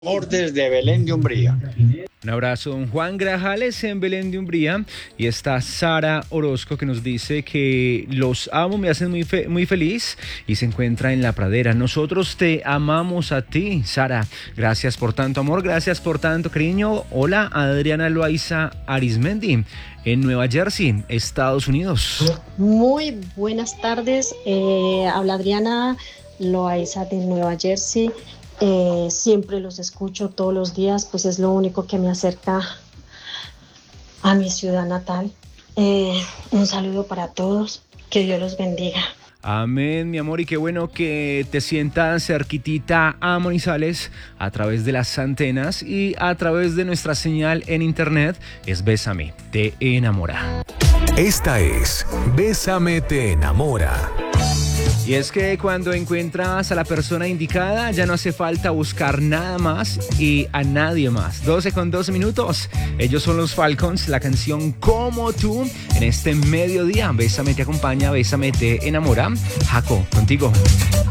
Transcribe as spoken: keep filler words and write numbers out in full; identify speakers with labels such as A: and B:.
A: Amor desde Belén de Umbría.
B: Un abrazo, don Juan Grajales en Belén de Umbría. Y está Sara Orozco que nos dice que los amo, me hacen muy, fe- muy feliz y se encuentra en la pradera. Nosotros te amamos a ti, Sara. Gracias por tanto amor, gracias por tanto cariño. Hola, Adriana Loaiza Arismendi en Nueva Jersey, Estados Unidos.
C: Muy buenas tardes, eh, habla Adriana Loaiza de Nueva Jersey. Eh, siempre los escucho todos los días, pues es lo único que me acerca a mi ciudad natal. Eh, un saludo para todos, que Dios los bendiga.
B: Amén, mi amor, y qué bueno que te sientas cerquitita a Manizales a través de las antenas y a través de nuestra señal en internet. Es Bésame, te enamora.
D: Esta es Bésame, te enamora.
B: Y es que cuando encuentras a la persona indicada ya no hace falta buscar nada más y a nadie más. doce con dos minutos. Ellos son los Falcons, la canción Como tú en este mediodía. Bésame te acompaña, Bésame te enamora. Jaco, contigo.